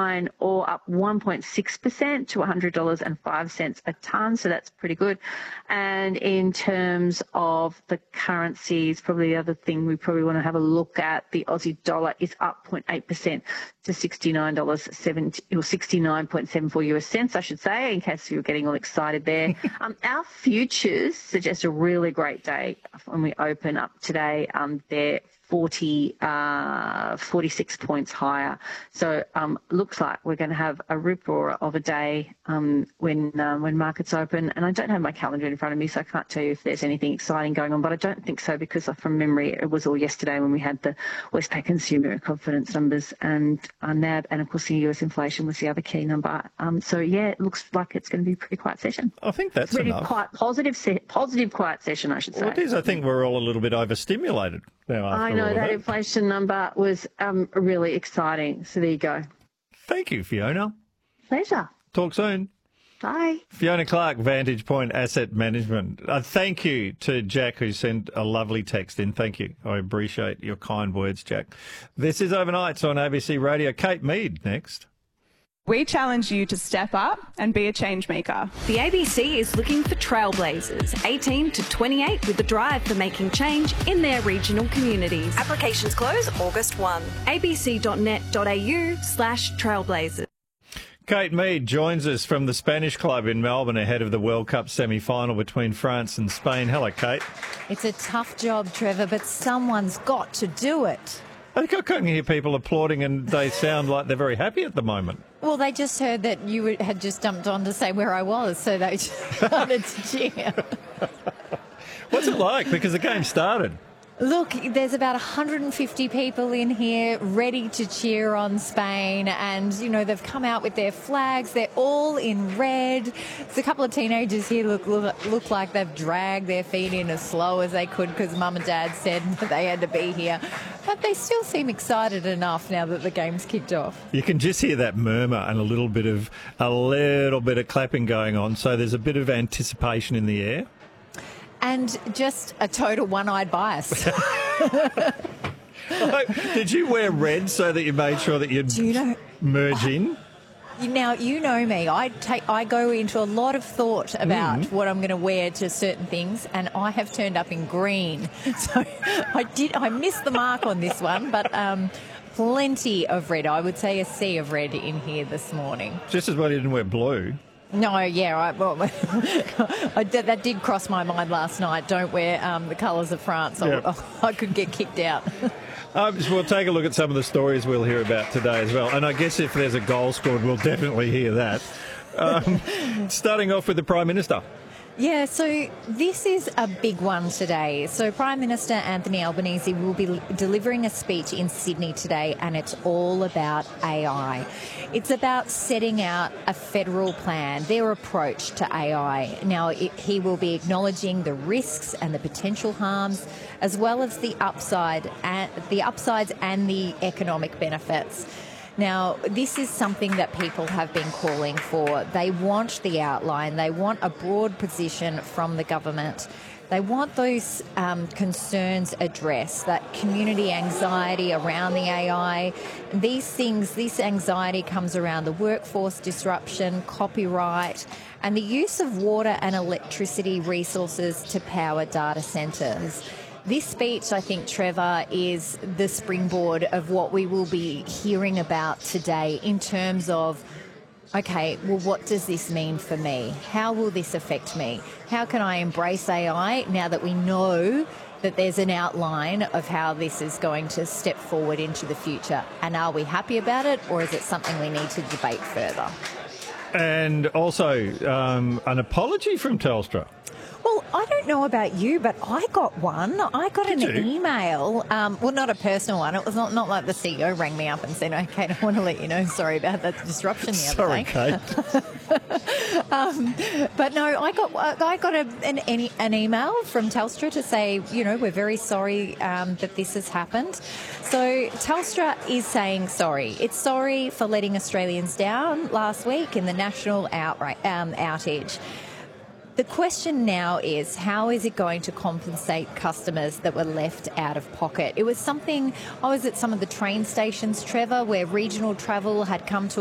iron ore up 1.6% to $100.05 a tonne, so that's pretty good. And in terms of the currencies, probably the other thing we probably want to have a look at, the Aussie dollar is up 0.8% to $69.70 or 69.74 US cents, I should say, in case you were getting all excited there. Our futures suggest a really great day when we open up today. They're 46 points higher. So looks like we're going to have a rip-roar of a day when markets open. And I don't have my calendar in front of me, so I can't tell you if there's anything exciting going on. But I don't think so, because from memory, it was all yesterday when we had the Westpac consumer confidence numbers and NAB, and of course the US inflation was the other key number. So yeah, it looks like it's going to be a pretty quiet session. I think that's really enough. Quite positive quiet session, I should say. Well, it is. I think we're all a little bit overstimulated now. I know that inflation number was really exciting. So there you go. Thank you, Fiona. Pleasure. Talk soon. Bye. Fiona Clark, Vantage Point Asset Management. Thank you to Jack, who sent a lovely text in. Thank you. I appreciate your kind words, Jack. This is Overnights on ABC Radio. Kate Mead next. We challenge you to step up and be a change maker. The ABC is looking for trailblazers, 18 to 28, with the drive for making change in their regional communities. Applications close August 1. abc.net.au/trailblazers. Kate Mead joins us from the Spanish Club in Melbourne ahead of the World Cup semi-final between France and Spain. Hello, Kate. It's a tough job, Trevor, but someone's got to do it. I think I can hear people applauding and they sound like they're very happy at the moment. Well, they just heard that you had just jumped on to say where I was, so they started to cheer. What's it like? Because the game started. Look, there's about 150 people in here ready to cheer on Spain, and, you know, they've come out with their flags. They're all in red. There's a couple of teenagers here look like they've dragged their feet in as slow as they could because Mum and Dad said that they had to be here. But they still seem excited enough now that the game's kicked off. You can just hear that murmur and a little bit of clapping going on, so there's a bit of anticipation in the air. And just a total one-eyed bias. Did you wear red so that you made sure that you'd merge in? Now, you know me. I go into a lot of thought about what I'm going to wear to certain things, and I have turned up in green. So I missed the mark on this one, but plenty of red. I would say a sea of red in here this morning. Just as well you didn't wear blue. No, yeah, that did cross my mind last night. Don't wear the colours of France. Yep. I could get kicked out. So we'll take a look at some of the stories we'll hear about today as well. And I guess if there's a goal scored, we'll definitely hear that. Starting off with the Prime Minister. Yeah, so this is a big one today. So Prime Minister Anthony Albanese will be delivering a speech in Sydney today, and it's all about AI. It's about setting out a federal plan, their approach to AI. Now, he will be acknowledging the risks and the potential harms, as well as the upsides and the economic benefits. Now, this is something that people have been calling for. They want the outline. They want a broad position from the government. They want those concerns addressed, that community anxiety around the AI. This anxiety comes around the workforce disruption, copyright, and the use of water and electricity resources to power data centres. This speech, I think, Trevor, is the springboard of what we will be hearing about today in terms of, okay, well, what does this mean for me? How will this affect me? How can I embrace AI now that we know that there's an outline of how this is going to step forward into the future? And are we happy about it, or is it something we need to debate further? And also an apology from Telstra. Well, I don't know about you, but I got one. I got an email. Well, not a personal one. It was not like the CEO rang me up and said, okay, I want to let you know, sorry about that disruption the other day. Sorry, Kate. But no, I got an email from Telstra to say, you know, we're very sorry that this has happened. So Telstra is saying sorry. It's sorry for letting Australians down last week in the national outage. The question now is, how is it going to compensate customers that were left out of pocket? It was something, I was at some of the train stations, Trevor, where regional travel had come to